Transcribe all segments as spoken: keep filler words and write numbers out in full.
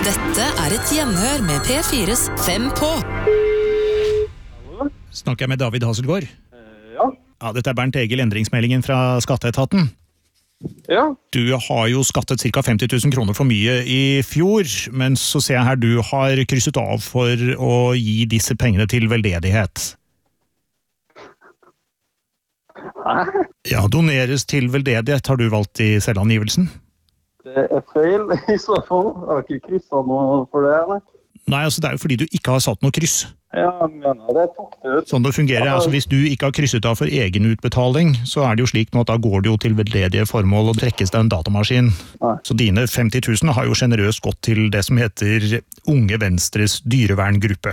Dette er et gjenhør med P fires Fem på. Snakker jeg med David Hasselgaard? Ja. Ja, dette er Bernt Egil, endringsmeldingen fra Skatteetaten. Ja. Du har jo skattet ca. femti tusen kroner for mye i fjor, men så ser jeg her du har krysset av for å gi disse pengene til veldedighet. Hæ? Ja, doneres til veldedighet har du valgt i selvangivelsen. Det er feil i så fall. Jeg har ikke krysset noe for det, nei. Nei, altså det er jo fordi du ikke har satt noe kryss. Ja, jeg mener det tok det ut. Sånn det fungerer, altså hvis du ikke har krysset av for egen utbetaling, så er det jo slik nå at da går det jo til veldedige formål og trekkes det en datamaskin. Nei. Så dine femti tusen har jo generøst gått til det som heter Unge Venstres dyreverngruppe.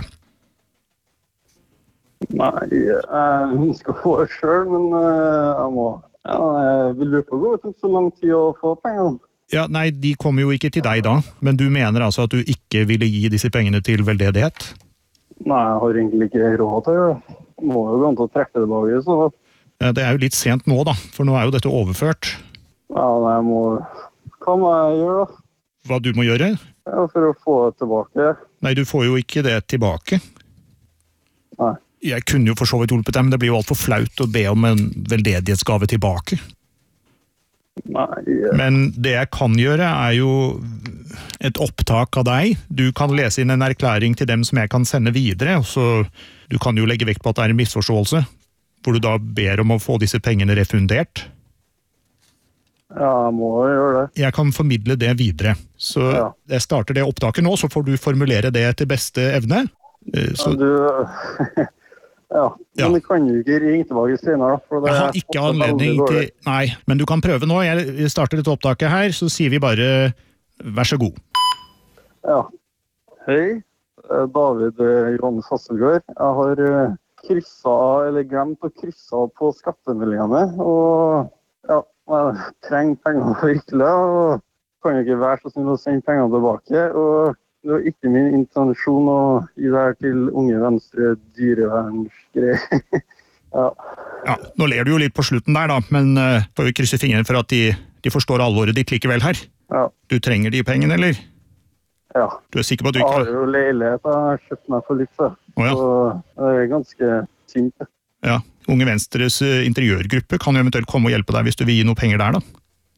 Nei, jeg ønsker å få det selv, men jeg må... Ja, jeg vil lukke på det. Det tok så lang tid å få pengene. Ja, nei, de kommer jo ikke til deg da, men du mener altså at du ikke ville gi disse pengene til veldedighet? Nei, jeg har egentlig ikke råd til å gjøre det. Jeg må jo gå an til å trekke det tilbake, så... Ja, det er jo litt sent nå da, for nå er jo dette overført. Ja, nei, jeg må... Hva må jeg gjøre da? Hva du må gjøre? Ja, for å få det tilbake. Nei, du får jo ikke det tilbake. Nei. Jeg kunne jo for så vidt hjulpet deg, men det blir jo alt for flaut å be om en veldedighetsgave tilbake. Nei. Men det jeg kan gjøre er jo et opptak av deg. Du kan lese inn en erklæring til dem som jeg kan sende videre, og så du kan jo legge vekt på at det er en misforståelse, hvor du da ber om å få disse pengene refundert. Ja, jeg må gjøre det. Jeg kan formidle det videre. Så Ja. jeg starter det opptaket nå, så får du formulere det til beste evne. Eh, Så Men du... Ja, Ja. men du kan jo ikke ringe tilbake senere, da. For det jeg har er ikke ofte anledning veldig til... dårlig. Nei, men du kan prøve nå. Jeg starter dette opptaket her, så sier vi bare vær så god. Ja. Hei, eh, David eh, Johannes Hasselgaard. Jeg har eh, krysset, eller glemt å krysse av på skattemeldingene, og ja, jeg trenger penger virkelig, og kan jo ikke være så snill å sende penger tilbake, og det var ikke min intensjon å gi det her til Unge Venstre dyrevernsgreier. Ja. Ja, nå ler du jo litt på slutten der da, men uh, får vi krysse fingrene for at de, de forstår alvoret ditt likevel her. Ja. Du trenger de pengene, eller? Ja. Du er sikker på at du Jeg ikke har har... jo leilighet, jeg har kjøpt meg for litt, så. Å ja. Så det er ganske sint. Ja, Unge Venstres uh, interiørgruppe kan jo eventuelt komme og hjelpe deg hvis du vil gi noe penger der da.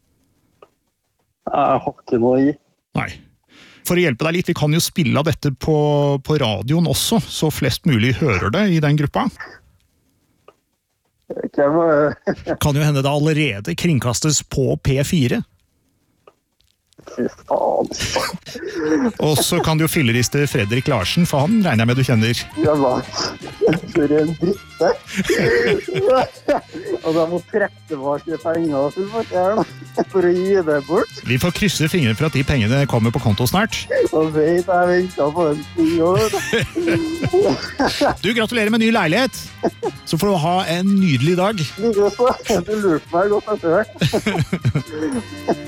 Jeg har ikke noe i. Nei. For å hjelpe deg litt, vi kan jo spille av dette på, på radioen også, så flest mulig hører det i den gruppa. Hvem er... Kan jo hende det allerede kringkastes på P fire. Fy faen. Og så kan du jo filleriste Fredrik Larsen, for han regner jeg med du kjenner. Ja, hva? For en dritte. Og da må trekke tilbake penger for å gi det bort. Vi får krysse fingrene for at de pengene kommer på konto snart. Og vet jeg ventet på en ti år. Du, gratulerer med ny leilighet. Så får du ha en nydelig dag. Like så, du lurte meg godt etter hvert.